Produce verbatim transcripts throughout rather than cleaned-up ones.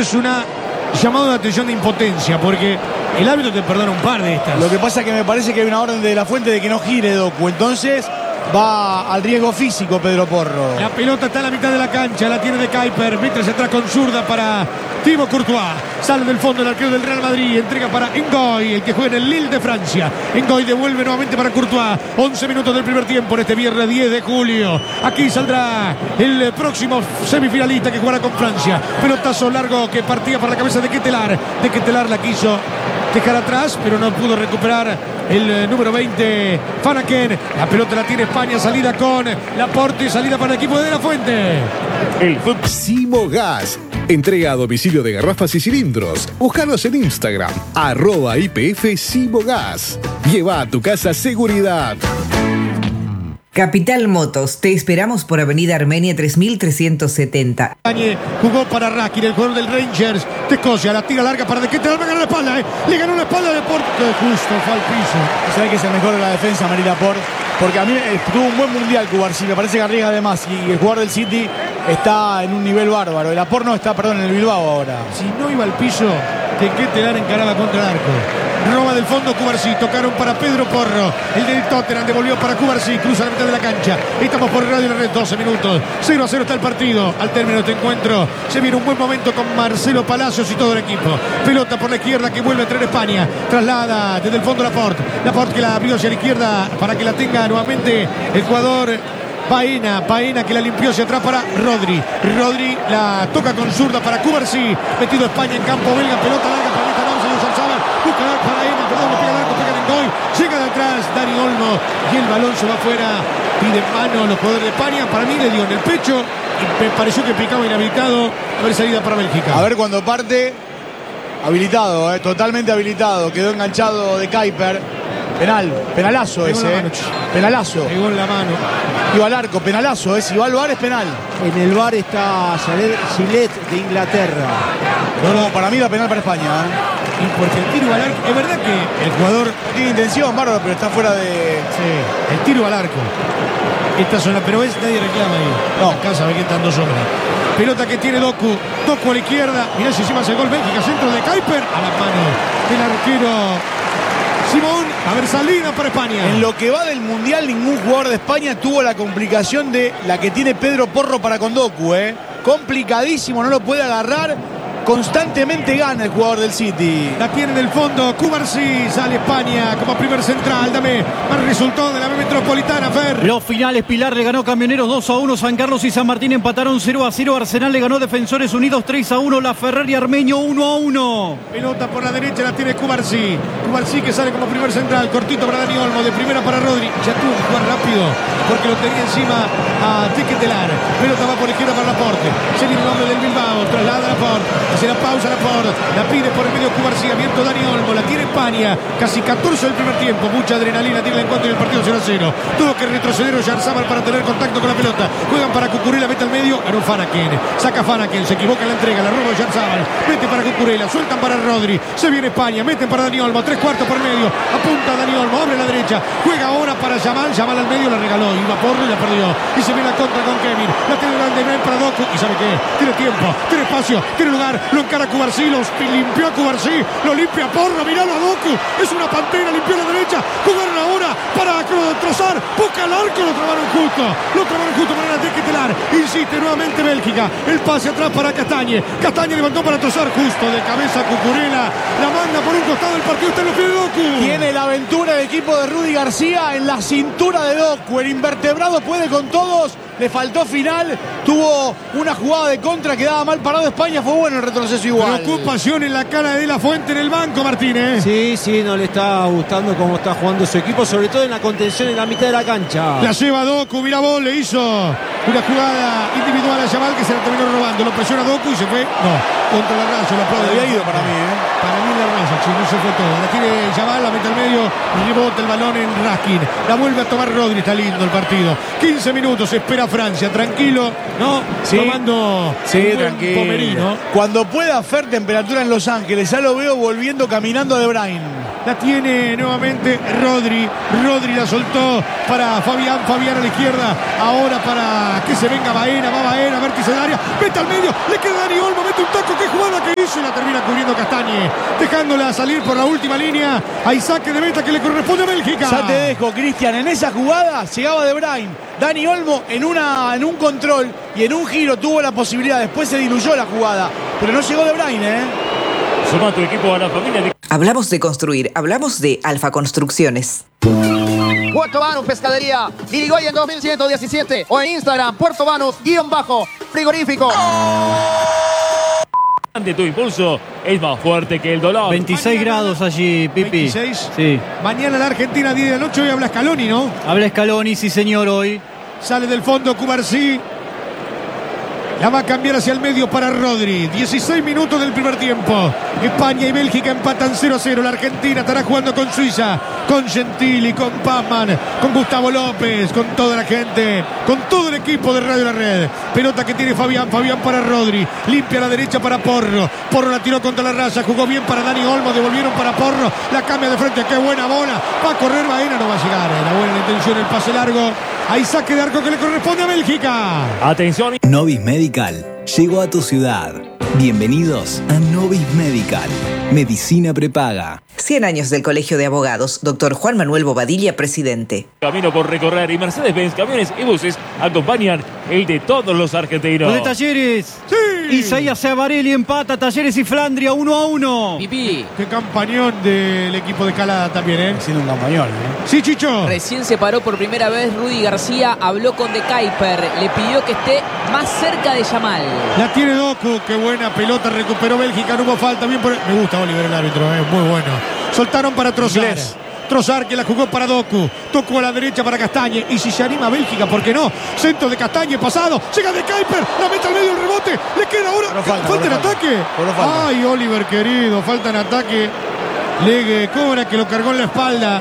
es una llamado de atención de impotencia, porque el árbitro te perdona un par de estas. Lo que pasa es que me parece que hay una orden de la Fuente de que no gire Doku, entonces va al riesgo físico Pedro Porro. La pelota está en la mitad de la cancha, la tiene de Kuiper, mete hacia atrás con zurda para Thibaut Courtois. Sale del fondo el arquero del Real Madrid, entrega para Ngoy, el que juega en el Lille de Francia. Ngoy devuelve nuevamente para Courtois. once minutos del primer tiempo en este viernes diez de julio. Aquí saldrá el próximo semifinalista que jugará con Francia. Pelotazo largo que partía para la cabeza de Ketelaar. De Ketelaar la quiso dejar atrás, pero no pudo recuperar el número veinte, Fanaken. La pelota la tiene España, salida con Laporte, salida para el equipo de De La Fuente. El Simo Gas. Entrega a domicilio de garrafas y cilindros. Búscanos en Instagram, arroba I P F Simo Gas. Lleva a tu casa seguridad. Capital Motos, te esperamos por Avenida Armenia tres mil trescientos setenta. Jugó para Rakin, el jugador del Rangers de Escocia. La tira larga para De Ketelaar, le ganó la espalda, ¿eh? Le ganó la espalda de Laporte. Justo, fue al piso. ¿Sabe que es el mejor de la defensa, María Laporte? Porque a mí eh, tuvo un buen mundial Cubarsí, me parece que arriesga además. Y el jugador del City está en un nivel bárbaro. El Laporte no está, perdón, en el Bilbao ahora. Si no iba al piso, De Ketelaar encaraba contra el arco. Roba del fondo Cubarsí, tocaron para Pedro Porro. El del Tottenham devolvió para Cubarsí, cruza la mitad de la cancha. Estamos por Radio La Red, doce minutos. cero a cero está el partido. Al término de este encuentro se viene un buen momento con Marcelo Palacios y todo el equipo. Pelota por la izquierda que vuelve a traer España. Traslada desde el fondo Laporte. Laporte que la abrió hacia la izquierda para que la tenga nuevamente el jugador Baena, Baena que la limpió hacia atrás para Rodri. Rodri la toca con zurda para Cubarsí. Metido España en campo belga. Pelota larga para esta Alonso y Oyarzabal. Busca para Baena, perdón, le pega el arco, pega en Ngoy. Llega de atrás Dani Olmo y el balón se va afuera. Pide mano a los jugadores de España. Para mí le dio en el pecho y me pareció que picaba inhabilitado. A ver, salida para Bélgica. A ver cuando parte. Habilitado, eh, totalmente habilitado. Quedó enganchado de Kuiper. Penal, penalazo Pegó ese, eh. penalazo. Pegó en la mano. Iba al arco, penalazo, eh. Si va al V A R es penal. En el V A R está Gillette de Inglaterra. No, no, para mí era penal para España, eh. Y porque el tiro al arco, es verdad que el jugador tiene intención, bárbaro, pero está fuera de. Sí, el tiro al arco. Esta zona, pero es nadie reclama ahí. No, acá sabe que están dos hombres. Pelota que tiene Doku. Doku a la izquierda. Mirá si encima hace el gol Bélgica. Centro de Kuiper. A la mano del arquero Simón. A ver, salida para España. En lo que va del Mundial, ningún jugador de España tuvo la complicación de la que tiene Pedro Porro para con Doku, ¿eh? Complicadísimo, no lo puede agarrar. Constantemente gana el jugador del City. La tiene en el fondo Cubarsí. Sale España como primer central. Dame más resultado de la Metropolitana, Fer. Los finales: Pilar le ganó Camioneros dos a uno, San Carlos y San Martín empataron cero a cero, Arsenal le ganó Defensores Unidos tres a uno, La Ferrari Armenio uno a uno. Pelota por la derecha la tiene Cubarsí. Cubarsí que sale como primer central. Cortito para Dani Olmo, de primera para Rodri. Ya tuvo que jugar rápido porque lo tenía encima a De Ketelaar. Pelota va por izquierda para Laporte. Se viene el hombre del Bilbao. Traslada a Laporte. Hace la pausa Laporte. La pide por el medio Cubarsí. Abierto Dani Olmo. La tiene España. Casi catorce del primer tiempo. Mucha adrenalina tiene el encuentro y el partido cero a cero. Tuvo que retroceder Oyarzabal para tener contacto con la pelota. Juegan para Cucurella. Mete al medio. Ganó Fanaken. Saca Fanaken. Se equivoca en la entrega. La roba Oyarzabal. Mete para Cucurella. Sueltan para Rodri. Se viene España. Meten para Dani Olmo. Tres cuartos por medio. Apunta Dani Olmo. Abre la derecha. Juega ahora para Yamal. Yamal al medio. La regaló. Iba Porro y la perdió. Y se viene la contra con Kevin. La tiene grande para Doku. ¿Y sabe qué? Tiene tiempo. Tiene espacio. Tiene lugar. Lo encara Cubarsí. Los limpió a Cubarsí. Lo limpia Porro. Miralo a Doku. Es una pantera. Limpió la derecha. Jugaron ahora para trozar. Busca el arco. Lo trabaron justo. Lo trabaron justo para De Ketelaar. Insiste nuevamente Bélgica. El pase atrás para Castañe. Castañe levantó para trozar justo. De cabeza Cucurella. La manda por un costado. El partido está en los pies de Doku. Tiene la aventura el equipo de Rudy García en la cintura de Doku. El invertebrado puede con todos. Le faltó final. Tuvo una jugada de contra. Quedaba mal parado España. Fue bueno el retroceso igual. Preocupación en la cara de De La Fuente en el banco, Martínez. Sí, sí, no le está gustando cómo está jugando su equipo, sobre todo en la contención en la mitad de la cancha. La lleva Doku, Mirabol le hizo una jugada individual a Yamal que se la terminó robando. Lo presiona Doku y se fue. No, contra la raya. Lo aplaude. Había ido para mí, ¿eh? Para mí la raya, chino, se fue todo. La tiene Yamal, la mete al medio, rebota el balón en Raskin. La vuelve a tomar Rodri, está lindo el partido. quince minutos, espera Francia, tranquilo, ¿no? Sí, tomando sí, un tranquilo. pomerino. Cuando pueda hacer temperatura en Los Ángeles, ya lo veo volviendo caminando de Brain. La tiene nuevamente Rodri. Rodri la soltó para Fabián. Fabián a la izquierda. Ahora para Bélgica. Que se venga Baena, va Baena, vértice del área, mete al medio, le queda Dani Olmo, mete un taco, qué jugada que hizo y la termina cubriendo Castañe, dejándola salir por la última línea. Hay saque de meta que le corresponde a Bélgica. Ya te dejo, Cristian, en esa jugada llegaba De Bruyne. Dani Olmo en, una, en un control y en un giro tuvo la posibilidad, después se diluyó la jugada, pero no llegó De Bruyne, ¿eh? Suma tu equipo a la familia. Hablamos de construir, hablamos de Alfa Construcciones. Puerto Banús Pescadería, Irigoyen dos mil ciento diecisiete o en Instagram, Puerto Banús, guión bajo, frigorífico. De tu impulso es más fuerte que el dolor. veintiséis grados allí, Pipi. veintiséis. Sí. Mañana la Argentina, diez de la noche, hoy habla Scaloni, ¿no? Habla Scaloni, sí señor, hoy. Sale del fondo Cubarsí. La va a cambiar hacia el medio para Rodri. dieciséis minutos del primer tiempo. España y Bélgica empatan cero a cero. La Argentina estará jugando con Suiza, con Gentili, con Pazman, con Gustavo López, con toda la gente, con todo el equipo de Radio La Red. Pelota que tiene Fabián, Fabián para Rodri. Limpia a la derecha para Porro. Porro la tiró contra la raya. Jugó bien para Dani Olmo. Devolvieron para Porro. La cambia de frente. Qué buena bola. Va a correr Baena. No va a llegar. La buena intención, el pase largo. Hay saque de arco que le corresponde a Bélgica. Atención. Novis Medical llegó a tu ciudad. Bienvenidos a Novis Medical. Medicina prepaga. cien años del Colegio de Abogados. Doctor Juan Manuel Bobadilla, presidente. Camino por recorrer y Mercedes-Benz Camiones y Buses acompañan el de todos los argentinos. Los de Talleres. Sí. Isaías Savarelli empata Talleres y Flandria uno a uno. Pipí. Qué campañón del equipo de Calada también, ¿eh? Haciendo un campañón, ¿eh? Sí, Chicho. Recién se paró por primera vez Rudy García, habló con De Kuyper, le pidió que esté más cerca de Yamal. La tiene Doku, qué buena pelota, recuperó Bélgica, no hubo falta, bien por... Me gusta Oliver el árbitro, es eh, muy bueno. Soltaron para Trossard. Trossard que la jugó para Doku. Tocó a la derecha para Castañe. Y si se anima Bélgica, ¿por qué no? Centro de Castañe, pasado. Llega De Kuyper, la mete al medio el rebote. Le queda ahora. Pero falta, falta en pero ataque. pero falta. Ay, Oliver querido, falta en ataque. Legue Cobra que lo cargó en la espalda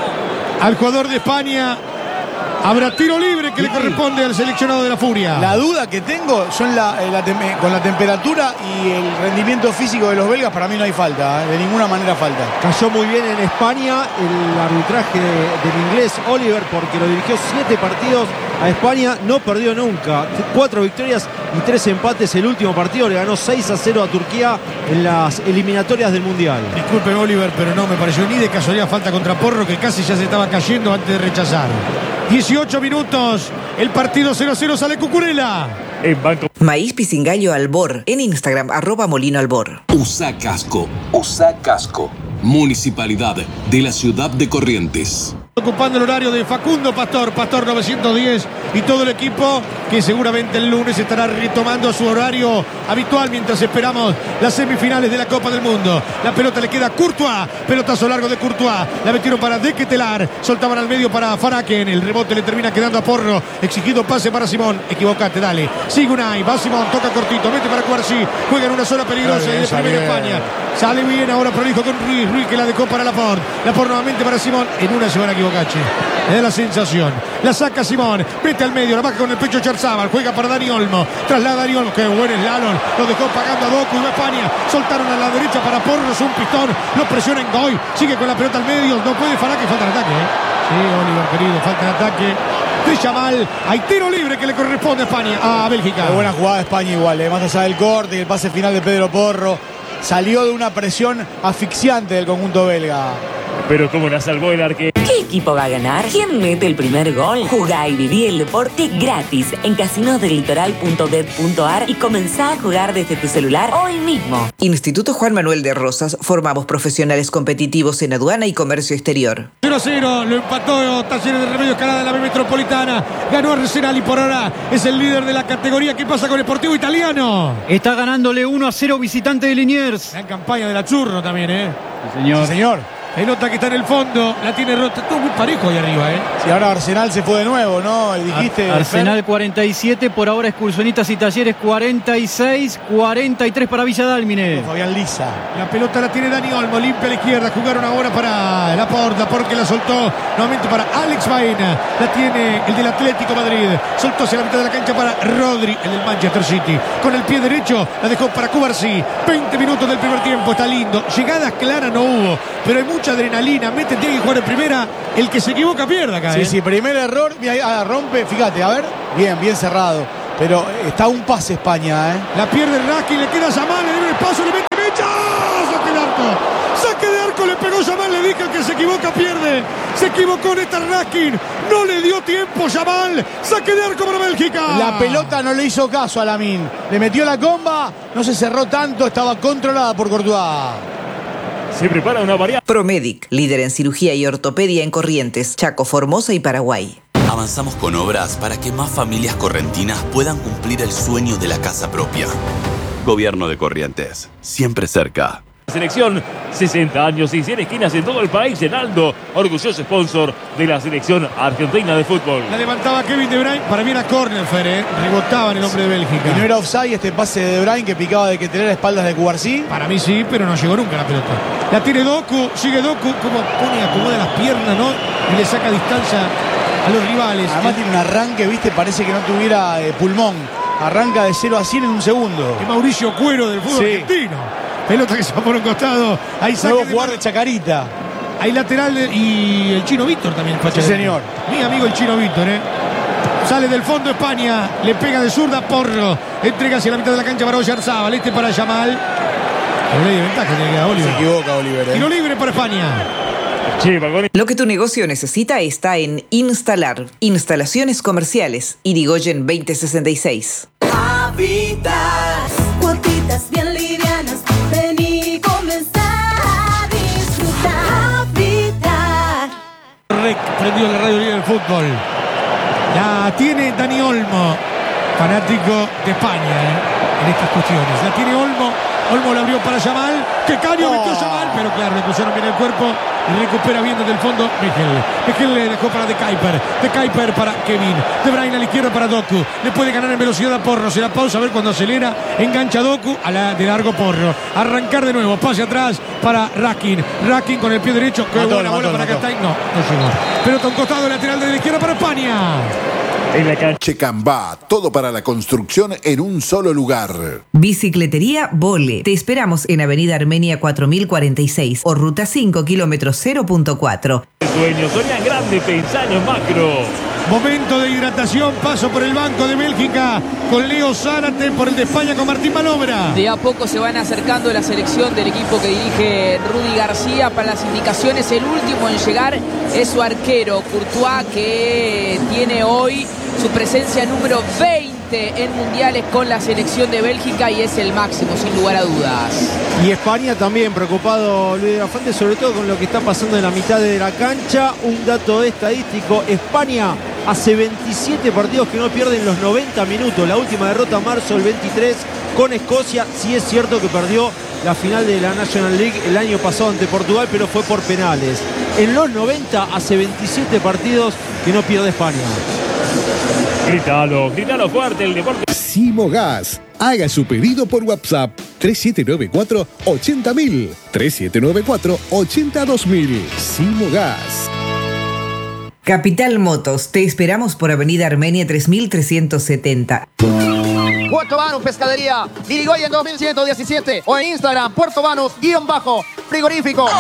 al jugador de España. Habrá tiro libre que le corresponde al seleccionado de la Furia. La duda que tengo son la, eh, la tem- con la temperatura y el rendimiento físico de los belgas. Para mí no hay falta, ¿eh? De ninguna manera falta. Cayó muy bien en España el arbitraje de- del inglés Oliver, porque lo dirigió siete partidos a España, no perdió nunca. Cuatro victorias y tres empates. El último partido le ganó seis a cero a Turquía en las eliminatorias del Mundial. Disculpe Oliver, pero no me pareció ni de casualidad falta contra Porro, que casi ya se estaba cayendo antes de rechazar. dieciocho minutos, el partido cero a cero, sale Cucurella. En Banco Maíz Pisingallo Albor. En Instagram, arroba Molino Albor. Usa casco, usa casco. Municipalidad de la ciudad de Corrientes. Ocupando el horario de Facundo Pastor, Pastor novecientos diez y todo el equipo que seguramente el lunes estará retomando su horario habitual mientras esperamos las semifinales de la Copa del Mundo. La pelota le queda a Courtois, pelotazo largo de Courtois, la metieron para De Ketelaar, soltaban al medio para Faraken, el rebote le termina quedando a Porro, exigido pase para Simón, equivocate, dale, sigue Unai, va Simón, toca cortito, mete para Cubarsí, juega en una zona peligrosa y de primera España, sale bien ahora prolijo con Ruiz, Ruiz que la dejó para Laporte, Laporte nuevamente para Simón, en una se van a equivocar. Le da la sensación, la saca Simón, mete al medio, la baja con el pecho Charzábal, juega para Dani Olmo, traslada a Dani Olmo, que buen slalom, lo dejó pagando a Doku y va a España, soltaron a la derecha para Porros, un pistón, lo presiona en Goy, sigue con la pelota al medio, no puede Fará, que falta en ataque, ¿eh? Sí, Oliver querido, falta en ataque de Yamal, hay tiro libre que le corresponde a España, a Bélgica. Qué buena jugada de España igual, ¿eh? Más allá del corte y el pase final de Pedro Porro, salió de una presión asfixiante del conjunto belga. Pero como la salvó el arquero. ¿Qué equipo va a ganar? ¿Quién mete el primer gol? Jugá y viví el deporte gratis en casinos del litoral punto bet punto ar y comenzá a jugar desde tu celular hoy mismo. Instituto Juan Manuel de Rosas. Formamos profesionales competitivos en aduana y comercio exterior. cero a cero, lo empató Talleres de Remedios Calada en la B Metropolitana. Ganó Arsenal y por ahora es el líder de la categoría. ¿Qué pasa con el Sportivo Italiano? Está ganándole uno a cero visitante de Liniers. Gran campaña de la Churro también, ¿eh? Sí, señor. Sí, señor. Pelota que está en el fondo, la tiene rota. Todo muy parejo ahí arriba, ¿eh? Sí, ahora Arsenal se fue de nuevo, ¿no? Dijiste. Arsenal cuarenta y siete, por ahora Excursionistas y Talleres cuarenta y seis, cuarenta y tres para Villa Dálmine. Fabián Lisa. La pelota la tiene Dani Olmo, limpia a la izquierda. Jugaron ahora para Laporte, Laporte que la soltó nuevamente para Alex Baena. La tiene el del Atlético Madrid. Soltó hacia la mitad de la cancha para Rodri, el del Manchester City. Con el pie derecho la dejó para Cubarsí. veinte minutos del primer tiempo, está lindo. Llegadas claras no hubo, pero hay muchas mucha adrenalina, mete, tiene que jugar en primera. El que se equivoca pierde acá. Sí, ¿eh? sí, primer error. Mira, ah, rompe, fíjate, a ver. Bien, bien cerrado. Pero está un pase España, ¿eh? La pierde Raskin, le queda Yamal, le debe el paso, le mete mecha. ¡Saque de arco! ¡Saque de arco! Le pegó Yamal, le dije que se equivoca, pierde. Se equivocó Néstor Raskin. No le dio tiempo Yamal. ¡Saque de arco para Bélgica! La pelota no le hizo caso a Lamine. Le metió la comba, no se cerró tanto, estaba controlada por Courtois. Se prepara una variante. Promedic, líder en cirugía y ortopedia en Corrientes, Chaco, Formosa y Paraguay. Avanzamos con obras para que más familias correntinas puedan cumplir el sueño de la casa propia. Gobierno de Corrientes, siempre cerca. Selección, sesenta años y cien esquinas en todo el país. Ronaldo, orgulloso sponsor de la selección argentina de fútbol. La levantaba Kevin De Bruyne, para mí era córner, Fer, ¿eh? Rebotaba en el hombre de Bélgica. Y no era offside este pase de De Bruyne que picaba de que tenía las espaldas de Cubarsí. Para mí sí, pero no llegó nunca la pelota. La tiene Doku, sigue Doku, como pone, acomoda las piernas, ¿no? Y le saca distancia a los rivales. Además tiene un arranque, viste, parece que no tuviera eh, pulmón. Arranca de cero a cien en un segundo. Es Mauricio Cuero del fútbol Sí. argentino. Pelota que se va por un costado. Ahí saca Nuevo jugador de Chacarita. Hay lateral de- y el Chino Víctor también. Sí, señor. Mi amigo el Chino Víctor, ¿eh? Sale del fondo España. Le pega de zurda Porro. Entrega hacia la mitad de la cancha para Oyarzábal. Este para Yamal. Pero ley de ventaja tiene que dar Oliver. Se equivoca Oliver, ¿eh? Tiro libre para España. Lo que tu negocio necesita está en Instalar. Instalaciones comerciales. Irigoyen veinte sesenta y seis. Habitas, cuotitas bien livianas. Vení y comenzá a disfrutar. Habitar. Rec prendió la radio líder del fútbol. La tiene Dani Olmo, fanático de España, ¿eh? En estas cuestiones. La tiene Olmo. Olmo la abrió para Yamal. ¡Qué caño metió Yamal! Pero claro, le pusieron bien el cuerpo. Y recupera bien desde el fondo Miguel. Miguel le dejó para De Kuiper. De Kuiper para Kevin. De Bruyne a la izquierda para Doku. Le puede ganar en velocidad a Porro. Se la pausa a ver cuando acelera. Engancha Doku a la de largo Porro. Arrancar de nuevo. Pase atrás para Raskin. Raskin con el pie derecho. Qué Mató, buena bola mató, para mató. Castain. No, no llegó. Pelota a un costado lateral de la izquierda para España. En la cancha. Checambá, todo para la construcción en un solo lugar. Bicicletería Vole. Te esperamos en Avenida Armenia cuatro mil cuarenta y seis o Ruta cinco, kilómetro cero punto cuatro. Sueños, soñan grande, pensando en macro. Momento de hidratación, paso por el banco de Bélgica con Leo Zárate, por el de España con Martín Malobra. De a poco se van acercando la selección del equipo que dirige Rudy García. Para las indicaciones, el último en llegar es su arquero, Courtois, que tiene hoy su presencia número veinte en mundiales con la selección de Bélgica y es el máximo, sin lugar a dudas. Y España también preocupado, Luis de la Fuente, sobre todo con lo que está pasando en la mitad de la cancha. Un dato estadístico: España hace veintisiete partidos que no pierden los noventa minutos. La última derrota marzo el veintitrés con Escocia. Sí es cierto que perdió la final de la National League el año pasado ante Portugal, pero fue por penales. En los noventa hace veintisiete partidos que no pierde España. Grítalo, grítalo fuerte, el deporte. Simogas. Haga su pedido por WhatsApp tres siete nueve cuatro, ochenta mil, tres siete nueve cuatro, ochenta dos mil. Simogas. Capital Motos. Te esperamos por Avenida Armenia tres mil trescientos setenta. Puerto Banús Pescadería, Irigoyen dos mil ciento diecisiete o en Instagram, Puerto Banús, guión bajo, frigorífico.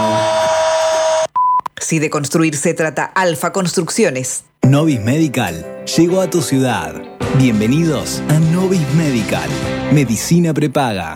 Si de construir se trata, Alfa Construcciones. Novis Medical llegó a tu ciudad. Bienvenidos a Novis Medical. Medicina prepaga.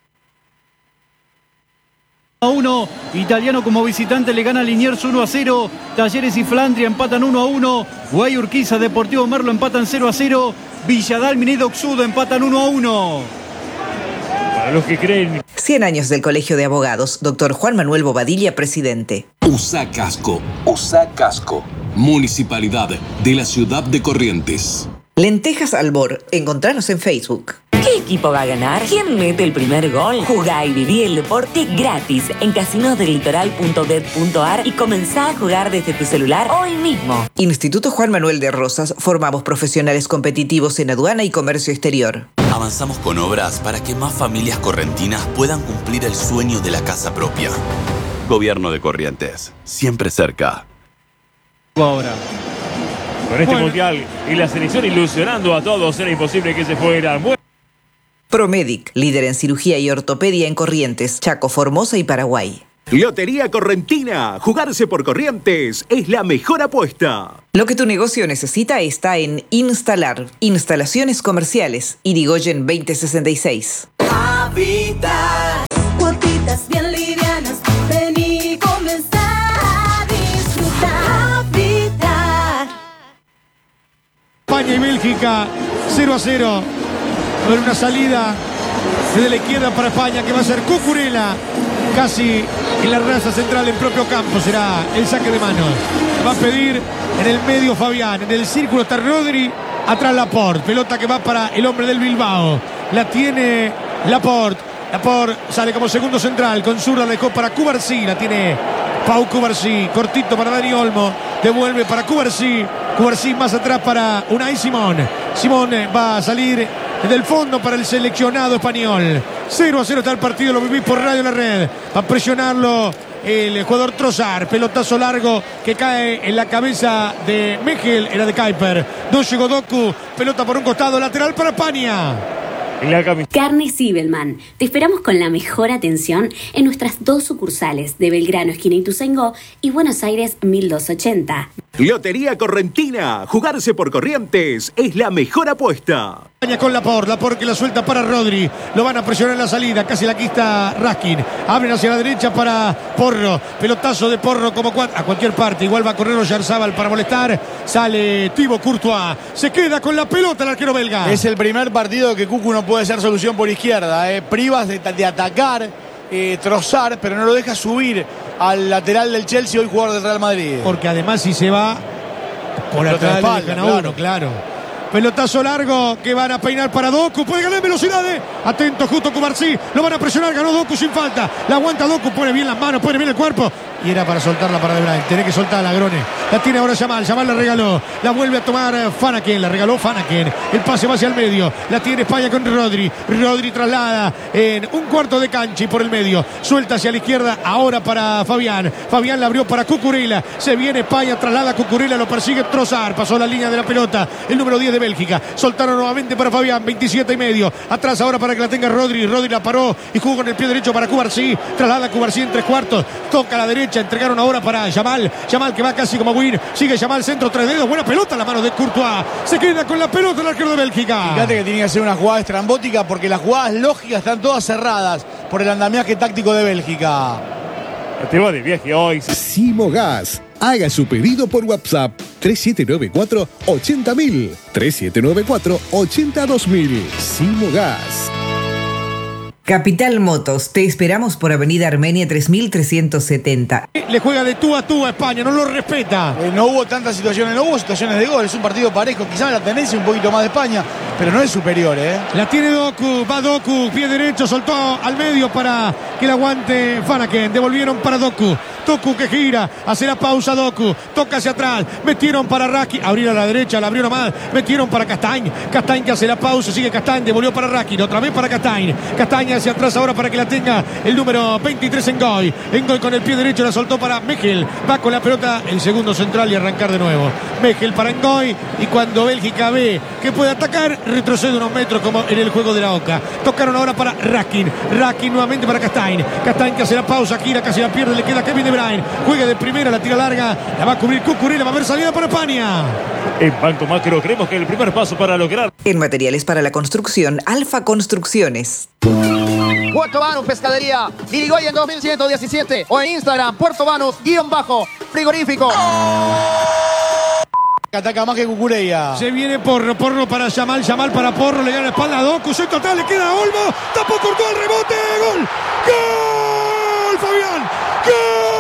A uno, Italiano como visitante le gana a Liniers uno a cero. Talleres y Flandria empatan uno a uno. Guay Urquiza, Deportivo Merlo empatan cero a cero. Villadalmine y Doxudo empatan uno a uno. Para los que creen. cien años del Colegio de Abogados. Doctor Juan Manuel Bobadilla, presidente. Usa casco, usa casco. Municipalidad de la ciudad de Corrientes. Lentejas Albor. Encontranos en Facebook. ¿Qué equipo va a ganar? ¿Quién mete el primer gol? Jugá y viví el deporte gratis en casinos del litoral punto bet punto ar y comenzá a jugar desde tu celular hoy mismo. Instituto Juan Manuel de Rosas. Formamos profesionales competitivos en aduana y comercio exterior. Avanzamos con obras para que más familias correntinas puedan cumplir el sueño de la casa propia. Gobierno de Corrientes, siempre cerca. Ahora. Con este Bueno. mundial y la selección ilusionando a todos, era imposible que se fueran. Bueno. Promedic, líder en cirugía y ortopedia en Corrientes, Chaco, Formosa y Paraguay. Lotería Correntina. Jugarse por Corrientes es la mejor apuesta. Lo que tu negocio necesita está en Instalar, instalaciones comerciales, Irigoyen veinte sesenta y seis. Habitat. Cuotitas bien livianas. Vení y comenzá a disfrutar. Habitat. España y Bélgica, cero a cero. Por una salida desde la izquierda para España que va a ser Cucurella. Casi en la raza central en propio campo será el saque de manos. Va a pedir en el medio Fabián. En el círculo está Rodri. Atrás Laporte. Pelota que va para el hombre del Bilbao. La tiene Laporte. Laporte sale como segundo central. Con zurda la dejó para Cubarsí. La tiene Pau Cubarsí. Cortito para Dani Olmo. Devuelve para Cubarsí. Cubarsí más atrás para Unai Simón. Simón va a salir del fondo para el seleccionado español. cero a cero está el partido, lo vivís por Radio La Red. Va a presionarlo el jugador Trossard. Pelotazo largo que cae en la cabeza de Mechel. Era de Kuiper. No llegó Doku. Pelota por un costado, lateral para España. Carne Sibelman. Te esperamos con la mejor atención en nuestras dos sucursales de Belgrano, esquina Ituzaingó, y Buenos Aires mil doscientos ochenta. Lotería Correntina. Jugarse por Corrientes es la mejor apuesta. Con Laporte, Laporte que la suelta para Rodri. Lo van a presionar en la salida. Casi la quista Raskin. Abren hacia la derecha para Porro. Pelotazo de Porro como a cualquier parte. Igual va a correr Oyarzábal para molestar. Sale Thibaut Courtois. Se queda con la pelota el arquero belga. Es el primer partido que Cucu no puede ser solución por izquierda. Eh. Privas de, de atacar, eh, Trossard, pero no lo deja subir al lateral del Chelsea, hoy jugador del Real Madrid. Porque además si se va por atrás le dejan a uno, claro. Pelotazo largo que van a peinar para Doku. Puede ganar velocidades. Atento justo Cubarsí. Lo van a presionar. Ganó Doku sin falta. La aguanta Doku. Pone bien las manos. Pone bien el cuerpo. Y era para soltarla para De Bruyne. Tiene que soltar a Lagrone. La tiene ahora Yamal. Yamal la regaló. La vuelve a tomar Fanaken. La regaló Fanaken. El pase va hacia el medio. La tiene España con Rodri. Rodri traslada en un cuarto de cancha y por el medio. Suelta hacia la izquierda. Ahora para Fabián. Fabián la abrió para Cucurella. Se viene España. Traslada a Cucurella. Lo persigue Trossard. Pasó la línea de la pelota. El número diez de Bélgica. Soltaron nuevamente para Fabián. veintisiete y medio. Atrás ahora para que la tenga Rodri. Rodri la paró y jugó con el pie derecho para Cubarsí. Traslada a Cubarsí en tres cuartos. Toca a la derecha. Entregaron ahora para Yamal. Yamal que va casi como win. Sigue Yamal centro. Tres dedos. Buena pelota. La mano de Courtois. Se queda con la pelota el arquero de Bélgica. Fíjate que tiene que ser una jugada estrambótica porque las jugadas lógicas están todas cerradas por el andamiaje táctico de Bélgica. Te va de viaje hoy. Simogas. Haga su pedido por WhatsApp tres siete nueve cuatro ochenta mil. tres siete nueve cuatro ochenta dos mil. Simogas. Capital Motos, te esperamos por Avenida Armenia tres mil trescientos setenta. Le juega de tú a tú a España, no lo respeta. Eh, no hubo tantas situaciones, no hubo situaciones de gol, es un partido parejo. Quizás la tendencia un poquito más de España, pero no es superior, ¿eh? La tiene Doku, va Doku, pie derecho, soltó al medio para que la aguante Fanaken. Devolvieron para Doku. Doku que gira, hace la pausa Doku, toca hacia atrás, metieron para Raskin, abrieron a la derecha, la abrieron más, metieron para Castañ. Castañ que hace la pausa, sigue Castañ, devolvió para Raskin, otra vez para Castañ. Castañ hacia atrás ahora para que la tenga el número veintitrés Ngoy. Ngoy con el pie derecho la soltó para Mechel. Va con la pelota el segundo central y arrancar de nuevo. Mechel para Ngoy y cuando Bélgica ve que puede atacar, retrocede unos metros como en el juego de la Oca. Tocaron ahora para Raskin. Raskin nuevamente para Castañ. Castañ que hace la pausa, gira, casi la pierde, le queda Kevin De Bruyne. Juega de primera, la tira larga, la va a cubrir Cucurella, va a haber salida para España. En Banco Macro creemos que el primer paso para lograr... En materiales para la construcción, Alfa Construcciones. Puerto Banús Pescadería, Irigoyen dos mil ciento diecisiete o en Instagram, Puerto Banús, guión bajo, frigorífico. Ataca más que Cucurella. Se viene Porro, Porro para Yamal, Yamal para Porro, le gana la espalda a Doku, soy total, le queda a Olmo, tapó, cortó el rebote, gol, gol, Fabián.